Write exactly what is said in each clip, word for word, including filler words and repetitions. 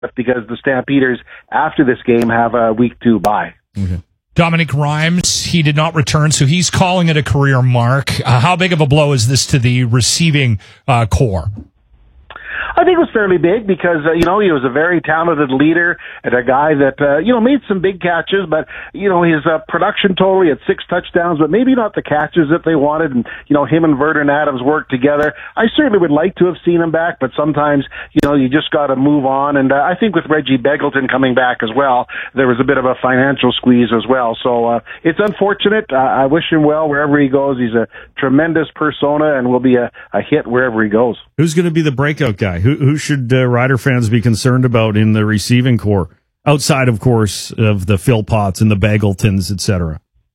because the Stampeders, after this game, have a week two bye. Okay. Dominic Rhymes, he did not return, so he's calling it a career mark. Uh, how big of a blow is this to the receiving uh, core? I think it was fairly big because, uh, you know, he was a very talented leader and a guy that, uh, you know, made some big catches, but, you know, his uh, production total, he had six touchdowns, but maybe not the catches that they wanted. And, you know, him and Vernon Adams worked together. I certainly would like to have seen him back, but sometimes, you know, you just got to move on. And uh, I think with Reggie Begelton coming back as well, there was a bit of a financial squeeze as well. So uh, it's unfortunate. Uh, I wish him well wherever he goes. He's a tremendous persona and will be a, a hit wherever he goes. Who's going to be the breakout guy? Who who should uh, Rider fans be concerned about in the receiving core, outside, of course, of the Philpotts and the Begeltons, et cetera?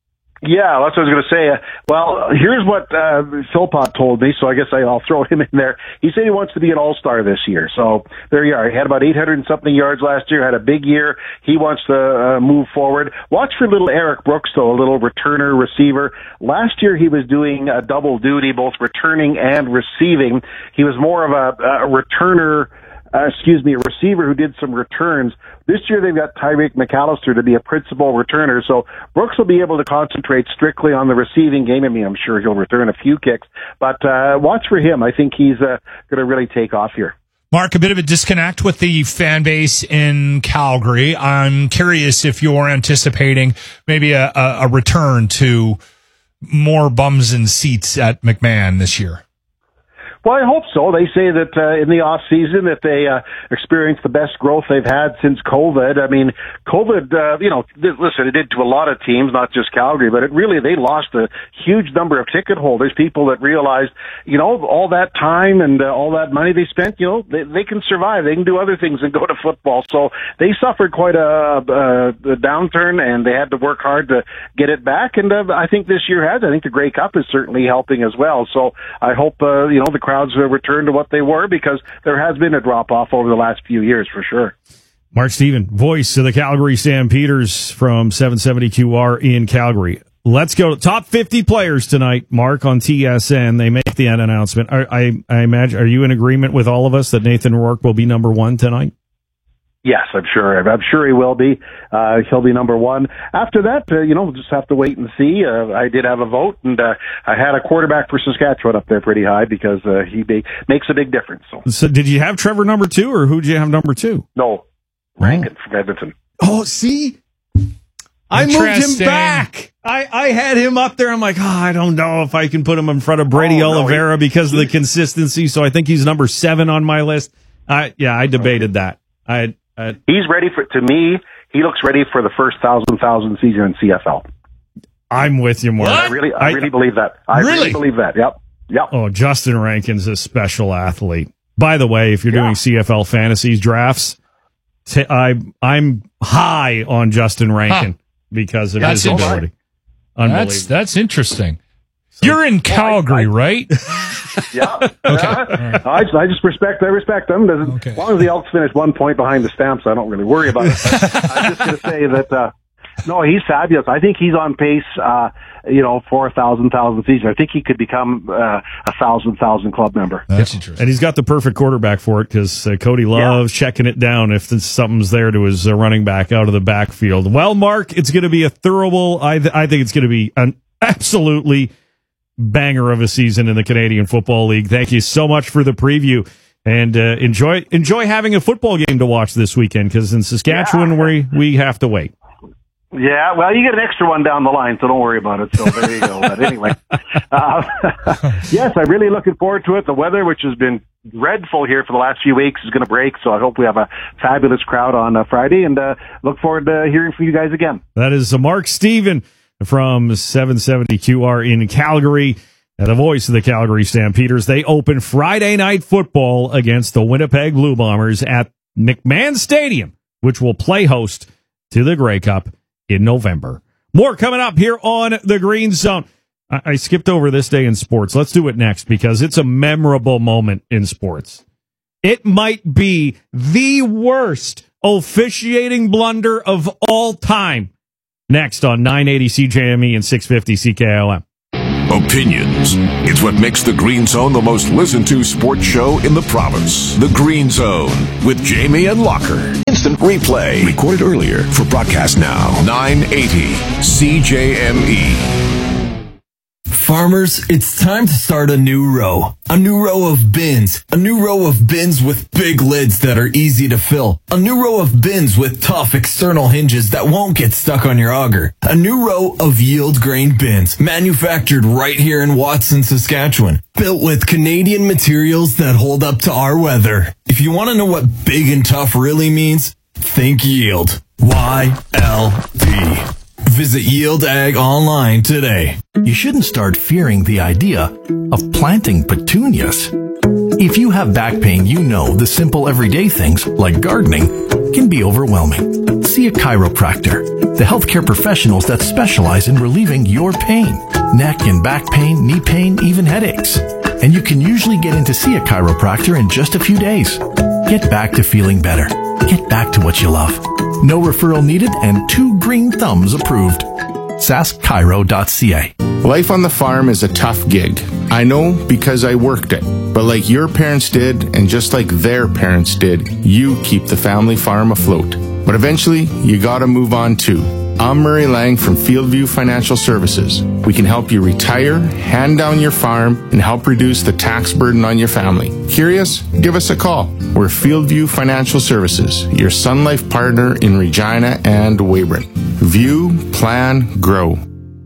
Yeah, that's what I was going to say. Uh, well, here's what uh, Philpott told me, so I guess I, I'll throw him in there. He said he wants to be an all-star this year. So there you are. He had about eight hundred and something yards last year, had a big year. He wants to uh, move forward. Watch for little Eric Brooks, though, a little returner receiver. Last year he was doing a double duty, both returning and receiving. He was more of a, a returner Uh, excuse me, a receiver who did some returns. This year they've got Tyreek McAllister to be a principal returner, so Brooks will be able to concentrate strictly on the receiving game. I mean, I'm sure he'll return a few kicks, but uh, watch for him. I think he's uh, going to really take off here. Mark, a bit of a disconnect with the fan base in Calgary. I'm curious if you're anticipating maybe a, a, a return to more bums and seats at McMahon this year. Well, I hope so. They say that uh, in the off season that they uh, experienced the best growth they've had since COVID. I mean, COVID, uh, you know, th- listen, it did to a lot of teams, not just Calgary, but it really, they lost a huge number of ticket holders, people that realized, you know, all that time and uh, all that money they spent, you know, they, they can survive. They can do other things than go to football. So they suffered quite a, a, a downturn, and they had to work hard to get it back. And uh, I think this year has. I think the Grey Cup is certainly helping as well. So I hope, uh, you know, the crowd crowds return to what they were, because there has been a drop-off over the last few years, for sure. Mark Stephen, voice of the Calgary Stampeders from seven seventy Q R in Calgary. Let's go to top fifty players tonight, Mark, on T S N. They make the end announcement. I, I, I imagine, are you in agreement with all of us that Nathan Rourke will be number one tonight? Yes, I'm sure. I'm sure he will be. Uh, he'll be number one. After that, uh, you know, we'll just have to wait and see. Uh, I did have a vote, and uh, I had a quarterback for Saskatchewan up there pretty high, because uh, he be, makes a big difference. So. so did you have Trevor number two, or who did you have number two? No, Rankin from Edmonton. Oh, see? I moved him back. I, I had him up there. I'm like, oh, I don't know if I can put him in front of Brady oh, Oliveira no, he, because of the consistency. So I think he's number seven on my list. I, yeah, I debated that. I, I He's ready for, to me, he looks ready for the first thousand thousand season in C F L. I'm with you, Mark. I really, I, I really believe that. I really? really believe that. Yep. Yep. Oh, Justin Rankin's a special athlete. By the way, if you're yeah. doing C F L fantasies drafts, t- I, I'm high on Justin Rankin. Huh. Because of that's his ability. Unbelievable. That's, that's interesting. So, You're in Calgary, well, I, I, right? Yeah. Okay. Yeah. I, just, I just respect, I respect them. Okay. As long as the Elks finish one point behind the Stamps, I don't really worry about it. I'm just going to say that, uh, no, he's fabulous. I think he's on pace, uh, you know, for a thousand, thousand season. I think he could become uh, a thousand, thousand club member. That's yeah. interesting. And he's got the perfect quarterback for it, because uh, Cody loves yeah. checking it down if something's there to his uh, running back out of the backfield. Well, Mark, it's going to be a thorough, I, th- I think it's going to be an absolutely banger of a season in the Canadian Football League. Thank you so much for the preview. And uh, enjoy enjoy having a football game to watch this weekend, because in Saskatchewan, yeah. we, we have to wait. Yeah, well, you get an extra one down the line, so don't worry about it. So there you go. But anyway, uh, yes, I'm really looking forward to it. The weather, which has been dreadful here for the last few weeks, is going to break. So I hope we have a fabulous crowd on uh, Friday, and uh, look forward to hearing from you guys again. That is uh, Mark Stephen from seven seventy Q R in Calgary, and the voice of the Calgary Stampeders. They open Friday Night Football against the Winnipeg Blue Bombers at McMahon Stadium, which will play host to the Grey Cup in November. More coming up here on the Green Zone. I, I skipped over this day in sports. Let's do it next, because it's a memorable moment in sports. It might be the worst officiating blunder of all time. Next on nine eighty C J M E and six fifty C K L M. Opinions. It's what makes the Green Zone the most listened to sports show in the province. The Green Zone with Jamie and Locker. Instant replay. Recorded earlier for broadcast now. nine eighty C J M E. Farmers, it's time to start a new row. A new row of bins. A new row of bins with big lids that are easy to fill. A new row of bins with tough external hinges that won't get stuck on your auger. A new row of yield grain bins, manufactured right here in Watson, Saskatchewan. Built with Canadian materials that hold up to our weather. If you want to know what big and tough really means, think yield. Y L D. Visit Yield Ag online today. You shouldn't start fearing the idea of planting petunias. If you have back pain, you know the simple everyday things, like gardening, can be overwhelming. See a chiropractor, the healthcare professionals that specialize in relieving your pain. Neck and back pain, knee pain, even headaches. And you can usually get in to see a chiropractor in just a few days. Get back to feeling better. Get back to what you love. No referral needed and two green thumbs approved. sask chiro dot c a. Life on the farm is a tough gig. I know because I worked it. But like your parents did, and just like their parents did, you keep the family farm afloat. But eventually, you gotta move on too. I'm Murray Lang from Fieldview Financial Services. We can help you retire, hand down your farm, and help reduce the tax burden on your family. Curious? Give us a call. We're Fieldview Financial Services, your Sun Life partner in Regina and Weyburn. View, plan, grow.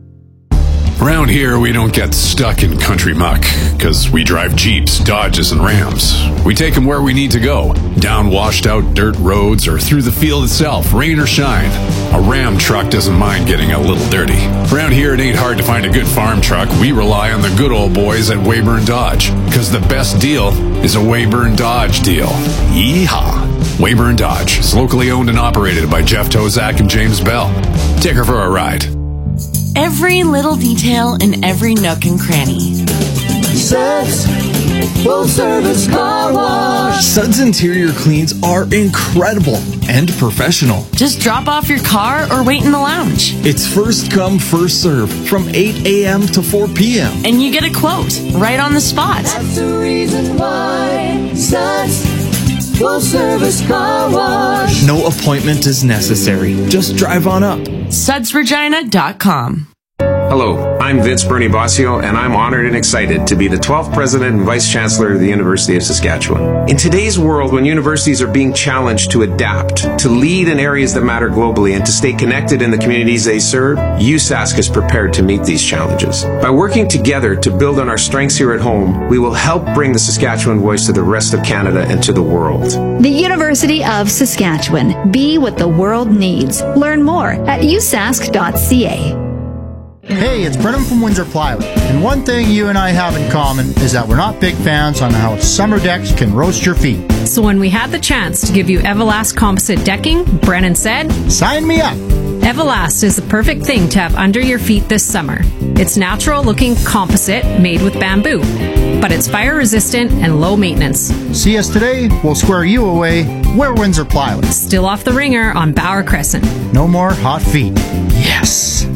Around here, we don't get stuck in country muck, because we drive Jeeps, Dodges, and Rams. We take them where we need to go, down washed-out dirt roads or through the field itself, rain or shine. A Ram truck doesn't mind getting a little dirty. Around here, it ain't hard to find a good farm truck. We rely on the good old boys at Weyburn Dodge, because the best deal is a Weyburn Dodge deal. Yeehaw! Weyburn Dodge is locally owned and operated by Jeff Tozak and James Bell. Take her for a ride. Every little detail in every nook and cranny. Suds Full Service Car Wash. Suds interior cleans are incredible and professional. Just drop off your car or wait in the lounge. It's first come, first serve from eight a.m. to four p.m. And you get a quote right on the spot. That's the reason why Suds Full Service Car Wash. No appointment is necessary. Just drive on up. suds regina dot com. Hello, I'm Vince Bernie Bossio, and I'm honored and excited to be the twelfth President and Vice Chancellor of the University of Saskatchewan. In today's world, when universities are being challenged to adapt, to lead in areas that matter globally, and to stay connected in the communities they serve, U S A S C is prepared to meet these challenges. By working together to build on our strengths here at home, we will help bring the Saskatchewan voice to the rest of Canada and to the world. The University of Saskatchewan. Be what the world needs. Learn more at u sask dot c a. Hey, it's Brennan from Windsor Plywood, and one thing you and I have in common is that we're not big fans on how summer decks can roast your feet. So when we had the chance to give you Everlast composite decking, Brennan said, "Sign me up!" Everlast is the perfect thing to have under your feet this summer. It's natural-looking composite made with bamboo, but it's fire-resistant and low maintenance. See us today, we'll square you away. We're Windsor Plywood. Still off the ringer on Bauer Crescent. No more hot feet. Yes!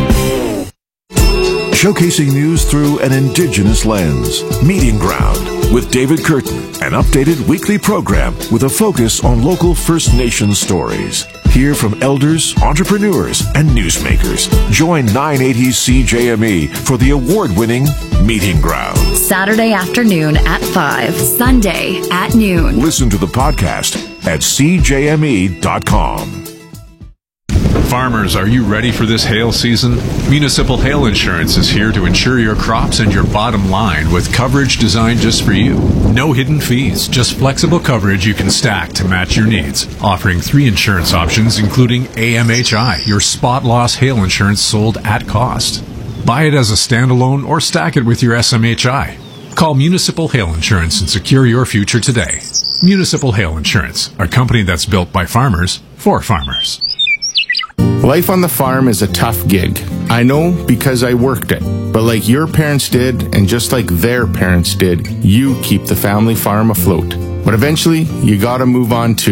Showcasing news through an Indigenous lens. Meeting Ground with David Curtin, an updated weekly program with a focus on local First Nations stories. Hear from elders, entrepreneurs, and newsmakers. Join nine eighty C J M E for the award-winning Meeting Ground. Saturday afternoon at five, Sunday at noon. Listen to the podcast at c j m e dot com. Farmers, are you ready for this hail season? Municipal Hail Insurance is here to insure your crops and your bottom line with coverage designed just for you. No hidden fees, just flexible coverage you can stack to match your needs. Offering three insurance options, including A M H I, your spot loss hail insurance sold at cost. Buy it as a standalone or stack it with your S M H I. Call Municipal Hail Insurance and secure your future today. Municipal Hail Insurance, a company that's built by farmers for farmers. Life on the farm is a tough gig. I know because I worked it. But like your parents did, and just like their parents did, you keep the family farm afloat. But eventually, you gotta move on too.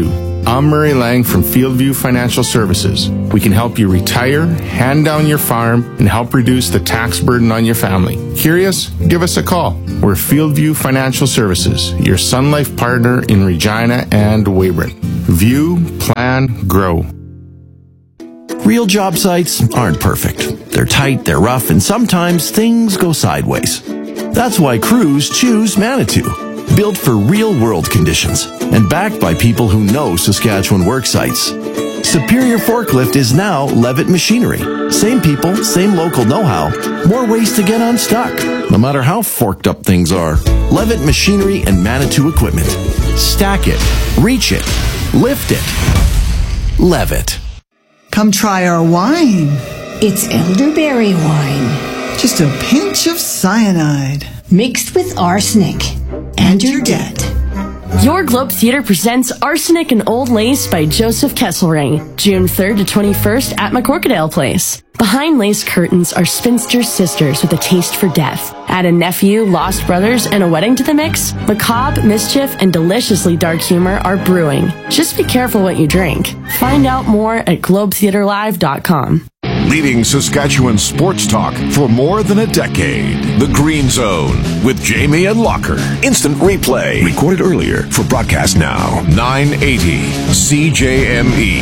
I'm Murray Lang from Fieldview Financial Services. We can help you retire, hand down your farm, and help reduce the tax burden on your family. Curious? Give us a call. We're Fieldview Financial Services, your Sun Life partner in Regina and Weyburn. View, plan, grow. Real job sites aren't perfect. They're tight, they're rough, and sometimes things go sideways. That's why crews choose Manitou. Built for real-world conditions and backed by people who know Saskatchewan work sites. Superior Forklift is now Levitt Machinery. Same people, same local know-how, more ways to get unstuck, no matter how forked up things are. Levitt Machinery and Manitou Equipment. Stack it, reach it, lift it. Levitt. Come try our wine. It's elderberry wine. Just a pinch of cyanide. Mixed with arsenic. And you're dead. Your Globe Theatre presents Arsenic and Old Lace by Joseph Kesselring, June third to twenty-first at McCorkadale Place. Behind lace curtains are spinster sisters with a taste for death. Add a nephew, lost brothers, and a wedding to the mix? Macabre, mischief, and deliciously dark humor are brewing. Just be careful what you drink. Find out more at globe theatre live dot com. Leading Saskatchewan sports talk for more than a decade. The Green Zone with Jamie and Locker. Instant replay. Recorded earlier for broadcast now. nine eighty C J M E.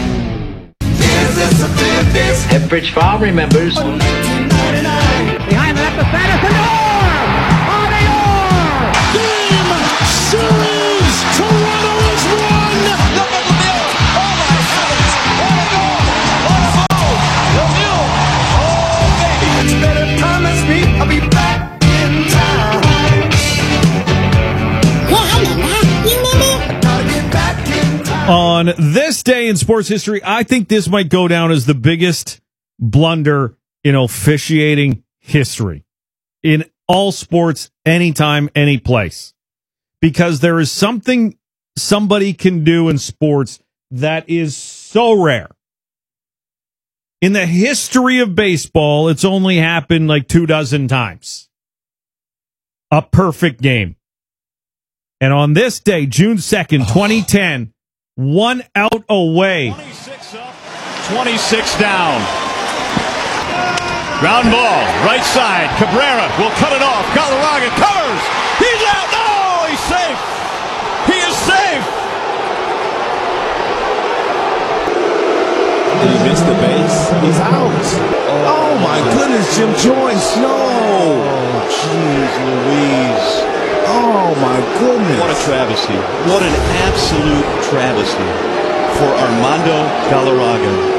Epbridge Farm remembers. Behind the left of Sanderson. On the door! Game series! Toronto has won! Look at the mill! Oh my heavens! What a goal! What a goal! The mill! Oh baby! It's better promise me I'll be back in town. Yeah, I remember. You remember? I gotta get back in town. On this day in sports history, I think this might go down as the biggest blunder in officiating history in all sports, anytime, any place, because there is something somebody can do in sports that is so rare. In the history of baseball, it's only happened like two dozen times. A perfect game. And on this day, June second, twenty ten, one out away. twenty-six up, twenty-six down. Ground ball, right side. Cabrera will cut it off. Galarraga covers. He's out. No, he's safe. He is safe. Did he miss the base? He's out. Oh, my goodness, Jim Joyce. No. Oh, jeez Louise. Oh, my goodness. What a travesty. What an absolute travesty for Armando Galarraga.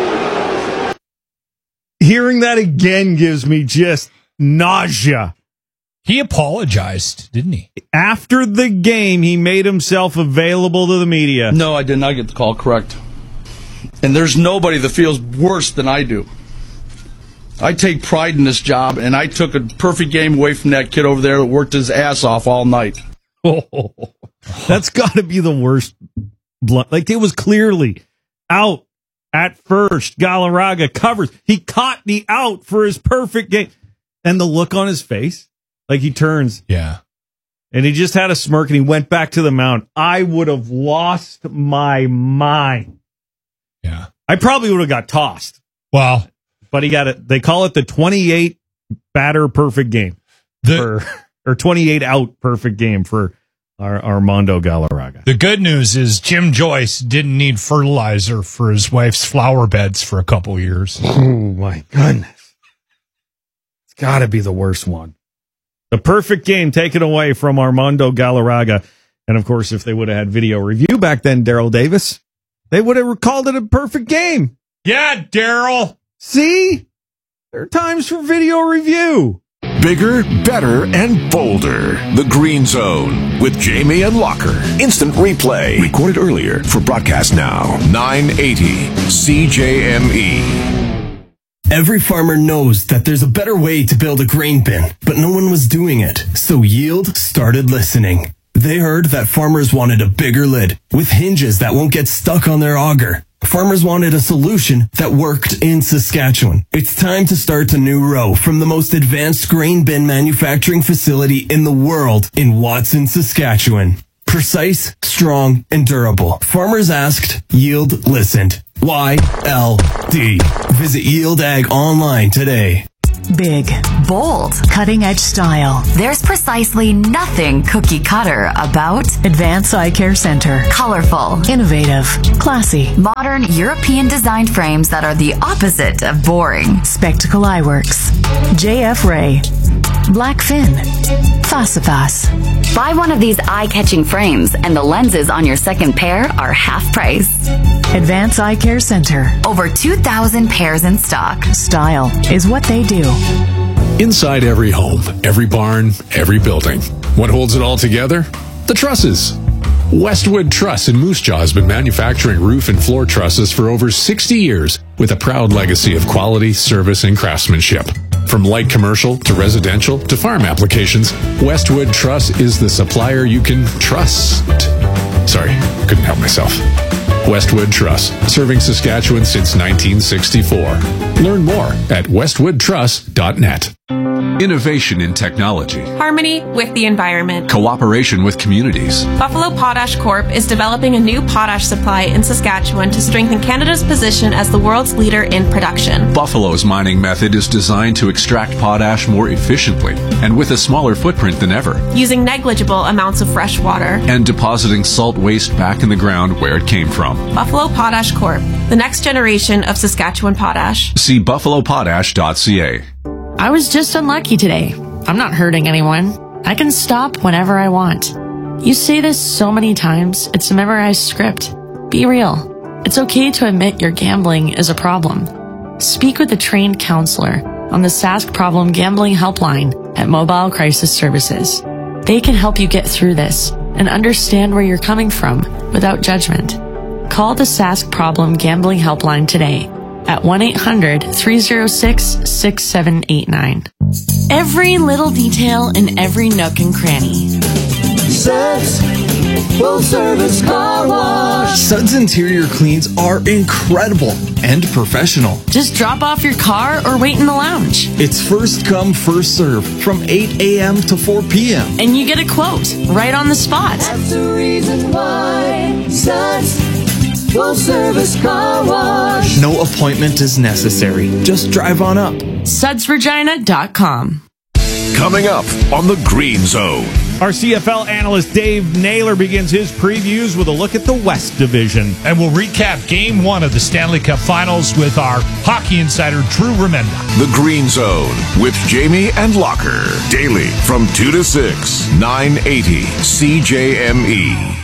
Hearing that again gives me just nausea. He apologized, didn't he? After the game, he made himself available to the media. No, I did not get the call correct. And there's nobody that feels worse than I do. I take pride in this job, and I took a perfect game away from that kid over there that worked his ass off all night. Oh, that's got to be the worst. Blunt. Like, it was clearly out. At first, Galarraga covers. He caught the out for his perfect game. And the look on his face, like he turns. Yeah. And he just had a smirk and he went back to the mound. I would have lost my mind. Yeah. I probably would have got tossed. Well. But he got it. They call it the twenty-eight batter perfect game. The, for, or twenty-eight out perfect game for Our Armando Galarraga. The good news is Jim Joyce didn't need fertilizer for his wife's flower beds for a couple years. Oh, my goodness. It's got to be the worst one. The perfect game taken away from Armando Galarraga. And, of course, if they would have had video review back then, Daryl Davis, they would have called it a perfect game. Yeah, Daryl. See? There are times for video review. Bigger, better, and bolder. The Green Zone with Jamie and Locker. Instant replay. Recorded earlier for broadcast now. nine eighty C J M E. Every farmer knows that there's a better way to build a grain bin, but no one was doing it. So Yield started listening. They heard that farmers wanted a bigger lid with hinges that won't get stuck on their auger. Farmers wanted a solution that worked in Saskatchewan. It's time to start a new row from the most advanced grain bin manufacturing facility in the world in Watson, Saskatchewan. Precise, strong, and durable. Farmers asked, Yield listened. Y L D. Visit Yield Ag online today. Big, bold, cutting-edge style. There's precisely nothing cookie cutter about Advance Eye Care Center. Colorful, innovative, classy, modern European-designed frames that are the opposite of boring. Spectacle Eyeworks, J F Ray, Blackfin, Fasifas. Buy one of these eye-catching frames and the lenses on your second pair are half price. Advance Eye Care Center. Over two thousand pairs in stock. Style is what they do. Inside every home, every barn, every building. What holds it all together? The trusses. Westwood Truss in Moose Jaw has been manufacturing roof and floor trusses for over sixty years with a proud legacy of quality, service, and craftsmanship. From light commercial to residential to farm applications, Westwood Truss is the supplier you can trust. Sorry, couldn't help myself. Westwood Truss, serving Saskatchewan since nineteen sixty-four. Learn more at westwood truss dot net. Innovation in technology. Harmony with the environment. Cooperation with communities. Buffalo Potash Corp is developing a new potash supply in Saskatchewan to strengthen Canada's position as the world's leader in production. Buffalo's mining method is designed to extract potash more efficiently and with a smaller footprint than ever, using negligible amounts of fresh water and depositing salt waste back in the ground where it came from. Buffalo Potash Corp, the next generation of Saskatchewan potash. See buffalo potash dot c a. I was just unlucky today. I'm not hurting anyone. I can stop whenever I want. You say this so many times, it's a memorized script. Be real. It's okay to admit your gambling is a problem. Speak with a trained counselor on the Sask Problem Gambling Helpline at Mobile Crisis Services. They can help you get through this and understand where you're coming from without judgment. Call the Sask Problem Gambling Helpline today at one eight hundred, three oh six, six seven eight nine. Every little detail in every nook and cranny. Suds Full Service Car Wash. Suds interior cleans are incredible and professional. Just drop off your car or wait in the lounge. It's first come, first serve from eight a.m. to four p.m. And you get a quote right on the spot. That's the reason why Suds Full Service Car Wash. No appointment is necessary. Just drive on up. suds regina dot com. Coming up on the Green Zone. Our C F L analyst Dave Naylor begins his previews with a look at the West Division. And we'll recap Game one of the Stanley Cup Finals with our hockey insider, Drew Remenda. The Green Zone with Jamie and Locker. Daily from two to six, nine eighty C J M E.